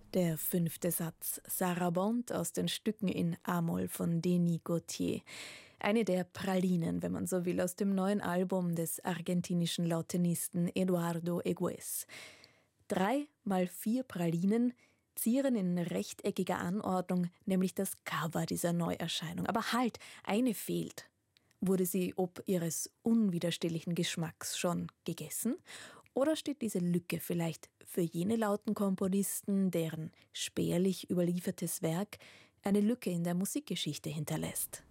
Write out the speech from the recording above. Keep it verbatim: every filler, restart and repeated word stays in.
Der fünfte Satz, Sarabande aus den Stücken in A-Moll von Denis Gautier. Eine der Pralinen, wenn man so will, aus dem neuen Album des argentinischen Lautenisten Eduardo Egues. Drei mal vier Pralinen zieren in rechteckiger Anordnung nämlich das Cover dieser Neuerscheinung. Aber halt, eine fehlt. Wurde sie ob ihres unwiderstehlichen Geschmacks schon gegessen? Oder steht diese Lücke vielleicht für jene Lautenkomponisten, deren spärlich überliefertes Werk eine Lücke in der Musikgeschichte hinterlässt?